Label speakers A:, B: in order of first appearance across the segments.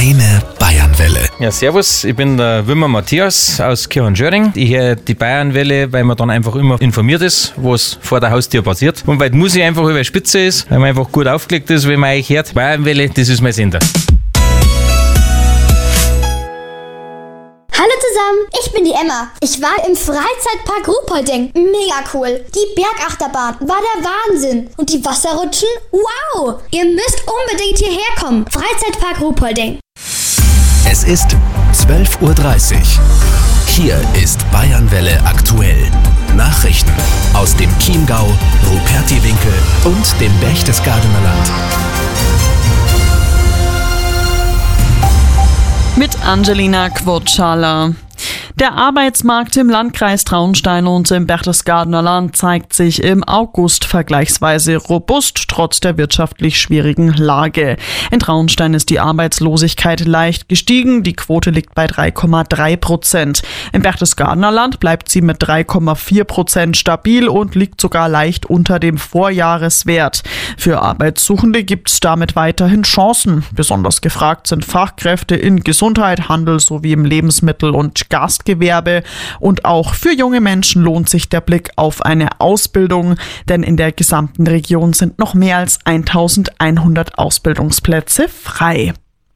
A: Deine Bayernwelle.
B: Ja, servus, ich bin der Wimmer Matthias aus Kirchenschöring. Ich höre die Bayernwelle, weil man dann einfach immer informiert ist, was vor der Haustür passiert. Und weil die Musik einfach über Spitze ist, weil man einfach gut aufgelegt ist, wenn man euch hört. Bayernwelle, das ist mein Sender.
C: Hallo zusammen, ich bin die Emma. Ich war im Freizeitpark Ruhpolding. Mega cool. Die Bergachterbahn war der Wahnsinn. Und die Wasserrutschen? Wow! Ihr müsst unbedingt hierher kommen. Freizeitpark Ruhpolding.
A: Es ist 12:30 Uhr. Hier ist Bayernwelle aktuell. Nachrichten aus dem Chiemgau, Rupertiwinkel und dem Berchtesgadener Land.
D: Mit Angelina Quotschala. Der Arbeitsmarkt im Landkreis Traunstein und im Berchtesgadener Land zeigt sich im August vergleichsweise robust, trotz der wirtschaftlich schwierigen Lage. In Traunstein ist die Arbeitslosigkeit leicht gestiegen, die Quote liegt bei 3,3%. Im Berchtesgadener Land bleibt sie mit 3,4% stabil und liegt sogar leicht unter dem Vorjahreswert. Für Arbeitssuchende gibt es damit weiterhin Chancen. Besonders gefragt sind Fachkräfte in Gesundheit, Handel sowie im Lebensmittel- und Gastgewerbe. Und auch für junge Menschen lohnt sich der Blick auf eine Ausbildung, denn in der gesamten Region sind noch mehr als 1100 Ausbildungsplätze frei.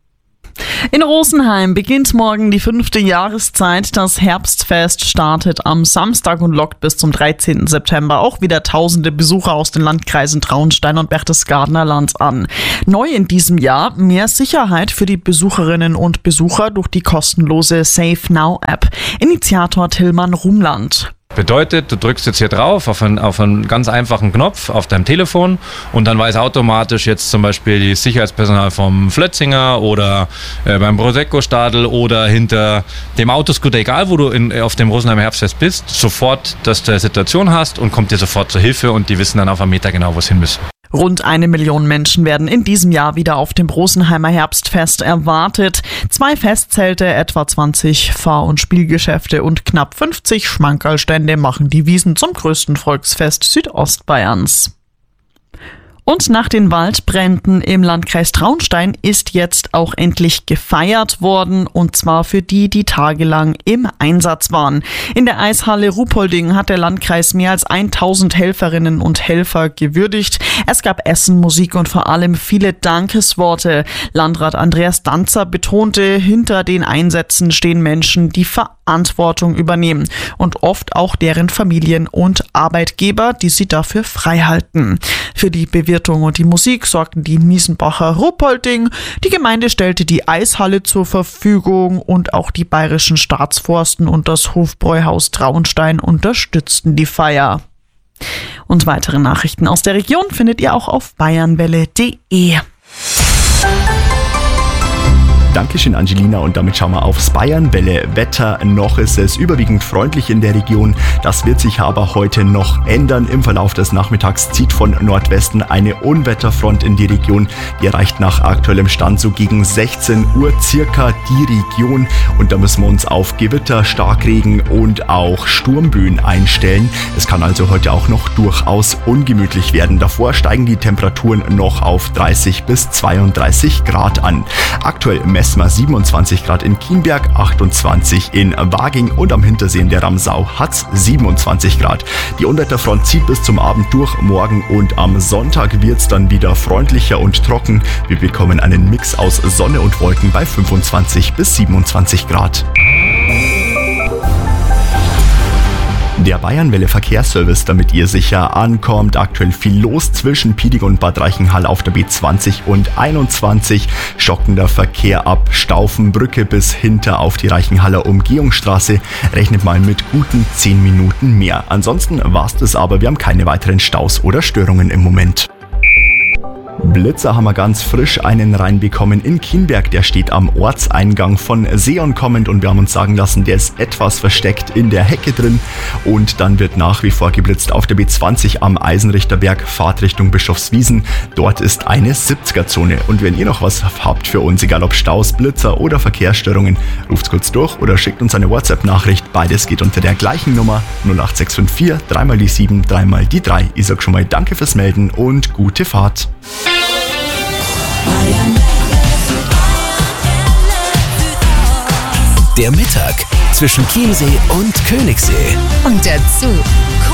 D: In Rosenheim beginnt morgen die 5. Jahreszeit. Das Herbstfest startet am Samstag und lockt bis zum 13. September auch wieder tausende Besucher aus den Landkreisen Traunstein und Berchtesgadener Land an. Neu in diesem Jahr mehr Sicherheit für die Besucherinnen und Besucher durch die kostenlose Safe Now App. Initiator Tillmann Rumland.
E: Bedeutet, du drückst jetzt hier drauf auf einen ganz einfachen Knopf auf deinem Telefon und dann weiß automatisch jetzt zum Beispiel das Sicherheitspersonal vom Flötzinger oder beim Prosecco-Stadel oder hinter dem Autoscooter, egal wo du auf dem Rosenheimer Herbstfest bist, sofort, dass du eine Situation hast und kommt dir sofort zur Hilfe und die wissen dann auf einen Meter genau, wo es hin müssen.
D: Rund 1 Million Menschen werden in diesem Jahr wieder auf dem Rosenheimer Herbstfest erwartet. 2 Festzelte, etwa 20 Fahr- und Spielgeschäfte und knapp 50 Schmankerlstände machen die Wiesn zum größten Volksfest Südostbayerns. Und nach den Waldbränden im Landkreis Traunstein ist jetzt auch endlich gefeiert worden, und zwar für die tagelang im Einsatz waren. In der Eishalle Ruhpolding hat der Landkreis mehr als 1000 Helferinnen und Helfer gewürdigt. Es gab Essen, Musik und vor allem viele Dankesworte. Landrat Andreas Danzer betonte, hinter den Einsätzen stehen Menschen, die Verantwortung übernehmen und oft auch deren Familien und Arbeitgeber, die sie dafür freihalten. Für die Bewirtung und die Musik sorgten die Miesenbacher Ruhpolding, die Gemeinde stellte die Eishalle zur Verfügung und auch die bayerischen Staatsforsten und das Hofbräuhaus Traunstein unterstützten die Feier. Und weitere Nachrichten aus der Region findet ihr auch auf bayernwelle.de.
F: Dankeschön, Angelina, und damit schauen wir aufs Bayernwelle-Wetter. Noch ist es überwiegend freundlich in der Region. Das wird sich aber heute noch ändern. Im Verlauf des Nachmittags zieht von Nordwesten eine Unwetterfront in die Region. Die erreicht nach aktuellem Stand so gegen 16 Uhr circa die Region. Und da müssen wir uns auf Gewitter, Starkregen und auch Sturmböen einstellen. Es kann also heute auch noch durchaus ungemütlich werden. Davor steigen die Temperaturen noch auf 30 bis 32 Grad an. Aktuell messen wir 27 Grad in Kienberg, 28 in Waging und am Hintersee der Ramsau hat's 27 Grad. Die Unwetterfront zieht bis zum Abend durch. Morgen und am Sonntag wird's dann wieder freundlicher und trocken. Wir bekommen einen Mix aus Sonne und Wolken bei 25 bis 27 Grad. Der Bayernwelle Verkehrsservice, damit ihr sicher ankommt. Aktuell viel los zwischen Pieding und Bad Reichenhall auf der B20 und 21. Stockender Verkehr ab Staufenbrücke bis hinter auf die Reichenhaller Umgehungsstraße. Rechnet mal mit guten 10 Minuten mehr. Ansonsten war's das aber. Wir haben keine weiteren Staus oder Störungen im Moment. Blitzer haben wir ganz frisch einen reinbekommen in Kienberg. Der steht am Ortseingang von Seon kommend und wir haben uns sagen lassen, der ist etwas versteckt in der Hecke drin. Und dann wird nach wie vor geblitzt auf der B20 am Eisenrichterberg, Fahrtrichtung Bischofswiesen. Dort ist eine 70er-Zone. Und wenn ihr noch was habt für uns, egal ob Staus, Blitzer oder Verkehrsstörungen, ruft's kurz durch oder schickt uns eine WhatsApp-Nachricht. Beides geht unter der gleichen Nummer 08654 3 die 7 3 die 3. Ich sag schon mal danke fürs Melden und gute Fahrt.
G: Bayernwelle.
A: Der Mittag zwischen Chiemsee und Königssee.
G: Und dazu